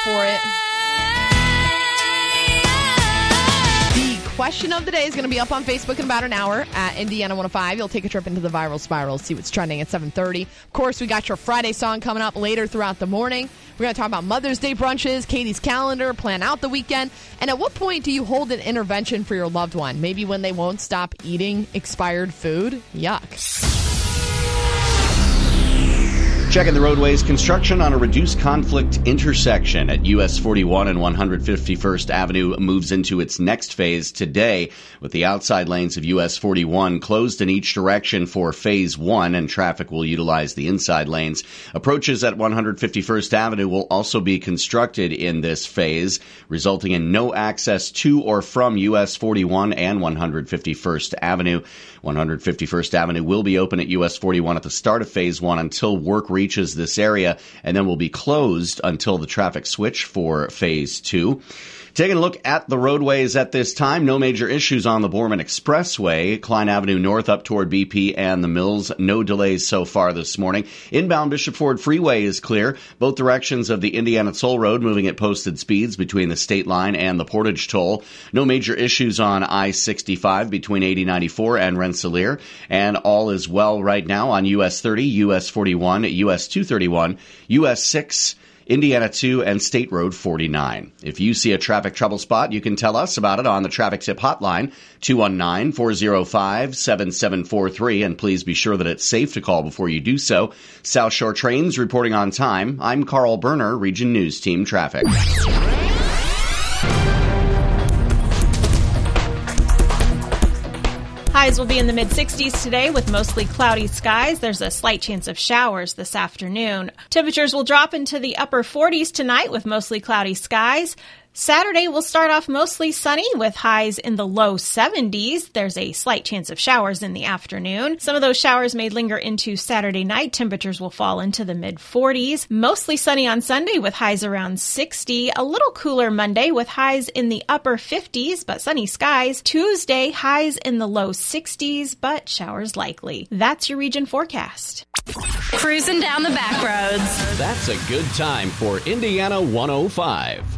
for it. Question of the day is going to be up on Facebook in about an hour at Indiana 105. You'll take a trip into the viral spiral, see what's trending at 7:30. Of course, we got your Friday song coming up later throughout the morning. We're going to talk about Mother's Day brunches, Katie's calendar, plan out the weekend. And at what point do you hold an intervention for your loved one? Maybe when they won't stop eating expired food? Yuck. Checking the roadways, construction on a reduced conflict intersection at US 41 and 151st Avenue moves into its next phase today, with the outside lanes of US 41 closed in each direction for phase 1, and traffic will utilize the inside lanes. Approaches at 151st Avenue will also be constructed in this phase, resulting in no access to or from US 41 and 151st Avenue. 151st Avenue will be open at US 41 at the start of phase 1 until work reaches this area, and then will be closed until the traffic switch for phase 2. Taking a look at the roadways at this time, no major issues on the Borman Expressway. Klein Avenue North up toward BP and the Mills. No delays so far this morning. Inbound Bishop Ford Freeway is clear. Both directions of the Indiana Toll Road moving at posted speeds between the State Line and the Portage Toll. No major issues on I-65 between 8094 and Rensselaer. And all is well right now on US 30, US 41, US 231, US 6, Indiana 2, and State Road 49. If you see a traffic trouble spot, you can tell us about it on the Traffic Tip Hotline, 219-405-7743, and please be sure that it's safe to call before you do so. South Shore Trains reporting on time. I'm Carl Berner, Region News Team Traffic. Highs will be in the mid-60s today with mostly cloudy skies. There's a slight chance of showers this afternoon. Temperatures will drop into the upper 40s tonight with mostly cloudy skies. Saturday will start off mostly sunny with highs in the low 70s. There's a slight chance of showers in the afternoon. Some of those showers may linger into Saturday night. Temperatures will fall into the mid-40s. Mostly sunny on Sunday with highs around 60. A little cooler Monday with highs in the upper 50s, but sunny skies. Tuesday, highs in the low 60s, but showers likely. That's your region forecast. Cruising down the back roads. That's a good time for Indiana 105.